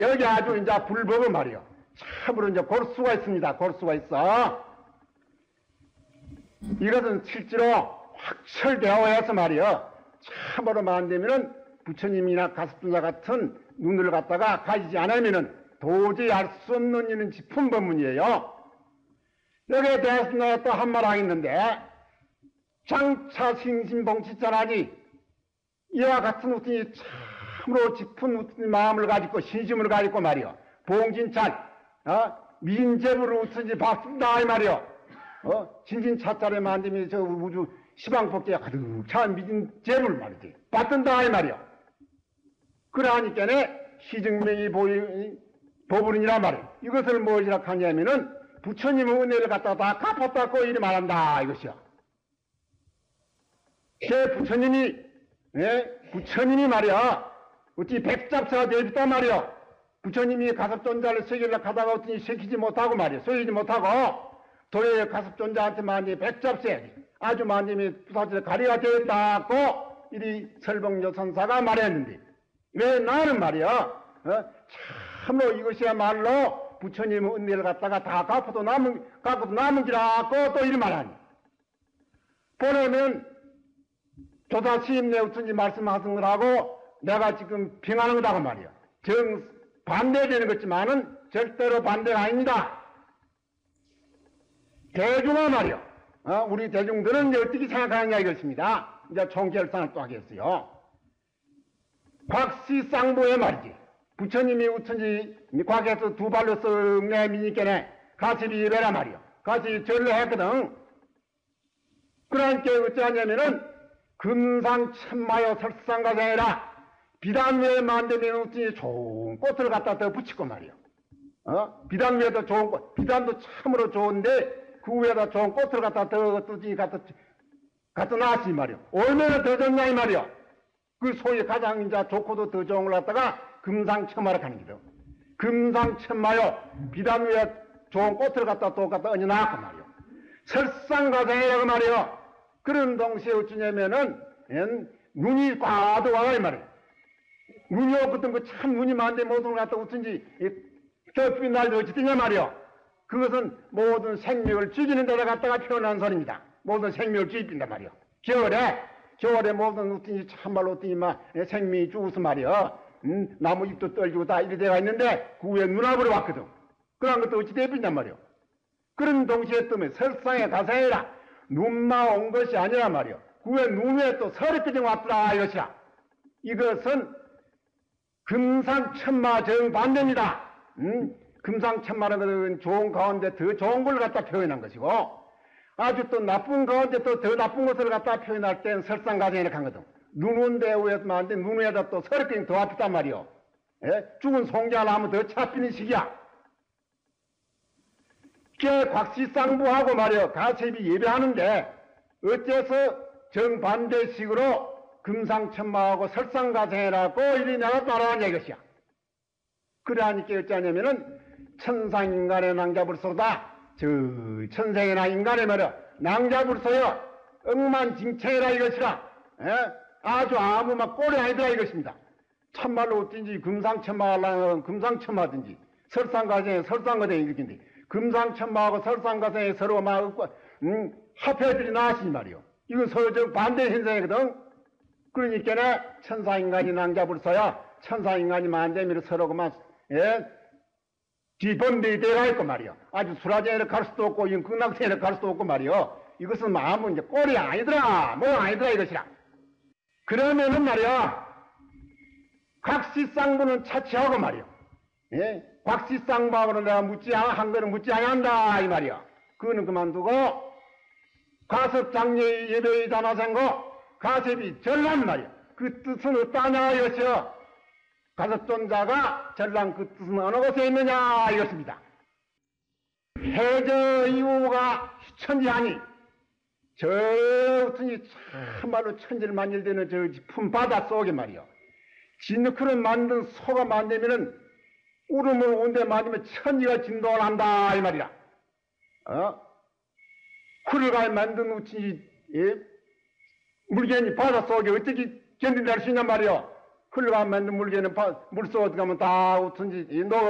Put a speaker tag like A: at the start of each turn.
A: 여기 아주 이제 불법은 말이요. 참으로 이제 골 수가 있습니다. 골 수가 있어. 이것은 실제로 확철되어 해서 말이요. 참으로만 안 되면은 부처님이나 가섭존자 같은 눈을 갖다가 가지지 않으면은 도저히 알 수 없는 이는 짚은 법문이에요. 여기에 대해서 내가 또 한 말 하겠는데, 장차 신심봉치자라니 이와 같은 우튼이 참으로 짚은 우튼이 마음을 가지고 신심을 가지고 말이요. 봉진찬, 민재부를 우튼지 받습니다 이 말이요. 진진차자를 만들면 저 우주 시방법계가 가득 찬 민재부를 말이지. 받든다 이 말이요. 그러하니까네 시증명이 보불이라 말이요. 이것을 무엇이라 하냐면은 부처님의 은혜를 갖다 다 갚았다고 이리 말한다 이것이요. 부처님이 말이야. 어찌 백잡사가 되었단 말이야. 부처님이 가섭존자를 세계를 가다가 어떻게 시키지 못하고 말이야. 소유지 못하고 도리어 가섭존자한테 만지 백잡세 아주 만짐이 부사지를 가리가 되었다고 이리 설봉조선사가 말했는데 왜 나는 말이야. 참으로 이것이야말로 부처님의 은혜를 갖다가 다 갚아도 남은기라고 또 이리 말하니. 보려면 조사시임 내우든지 말씀하신 거라고 내가 지금 평하는 거다고 말이야. 반대되는 거지만은 절대로 반대가 아닙니다. 대중아 말이야. 우리 대중들은 이제 어떻게 생각하느냐 이것입니다. 이제 총결산을 또 하겠어요. 곽시쌍보의 말이지. 부처님이 우천지 곽에서 두 발로 쓱 내미니께네 가십이 예배라 말이야. 가십이 절로 했거든. 그러니까 어쩌냐면은 금상천마여 설상가생이라 비단 위에 만들면 우천지 좋은 꽃을 갖다 더 붙이고 말이야. 비단 위에도 좋은 꽃, 비단도 참으로 좋은데 그 위에다 좋은 꽃을 갖다 더 갖다 놨지 말이야. 얼마나 더 좋냐 이 말이야. 그 소위 가장 이제 좋고도 더 좋은 걸 갖다가 금상첨마로 가는 기도. 금상첨마요. 비단 위에 좋은 꽃을 갖다 또 갖다 얹어놨고 말이요. 설상가생이라고 말이요. 그런 동시에 어쩌냐면은 눈이 꽈도 와가 이 말이요. 눈이 없거든 그 참 눈이 많은데 모든 걸 갖다 어쩐지 저 빛날도 어찌 뜨냐 말이요. 그것은 모든 생명을 죽이는 데다 갖다가 표현한 소리입니다. 모든 생명을 죽인단 말이요. 겨울에 모든 어떤지 참말로 어떤지 막 생명이 죽어서 말이요. 나무 잎도 떨지고 다 이래 돼가 있는데 그 위에 눈앞으로 왔거든. 그런 것도 어찌 대비냔 말이요. 그런 동시에 뜨면 설상에 가사해라. 눈만 온 것이 아니라 말이요. 그 위에 눈 위에 또 설이 끄정 왔더라 이것이라. 이것은 금상천마 정반대입니다. 금상천마는 좋은 가운데 더 좋은 걸 갖다 표현한 것이고 아주 또 나쁜 가운데 또 더 나쁜 것을 갖다 표현할 때는 설상가생이라고 하거든. 눈 온 데 위에서 만데 눈 위에다 또 설이 더 아프단 말이요. 죽은 송자를 하면 더 잡히는 시기야. 께 곽시쌍부하고 말이요. 가sep이 예배하는데 어째서 정반대식으로 금상천마하고 설상가생이라고 이리 내가 말하는 이것이야. 그러하니까 어쩌냐면은 천상인간의 낭자불소다. 저 천생이나 인간의 말이야. 낭자불소여 억만징창이라 이것이라. 아주 아무 막 꼴이 아니더라 이것입니다. 참말로 어쩐지 금상천마하려면 금상천마든지 설상가생에 설상가생이 이렇게인데 금상천마하고 설상가생에 서로 막 합해들이 나시니 말이요. 이건 서로 저 반대 현상이거든. 그러니까 천상인간이 낭자불소야 천상인간이 만되면 서로 그만 뒤범대이 되어 있고 말이요. 아주 수라쟁이를 갈 수도 없고 극락생이를 갈 수도 없고 말이요. 이것은 마음은 이제 꼴이 아니더라. 뭐 아니더라 이것이라. 그러면은 말이야. 곽시쌍부는 차치하고 말이요. 곽시쌍부하고는 내가 한 거는 묻지 아니한다 이 말이야. 그거는 그만두고 가섭장례의 예배의 단화생고 가섭이 전란 말이야. 그 뜻은 어떠냐 이것이요. 가섭존자가 전란 그 뜻은 어느 곳에 있느냐 이것입니다. 해저 이후가 천지하니 저 어떤 참말로 천질만일되는 저 품바다 속에 말이요. 진흙으로 만든 소가 만들면은 울음을 온데 맞으면 천지가 진동을 한다 이 말이라. 쿨을 만든 우치 물견이 바다 속에 어떻게 견딘다 할 수 있냔 말이요. 흘러가면 물개는 물속 어디 가면 다 웃든지 너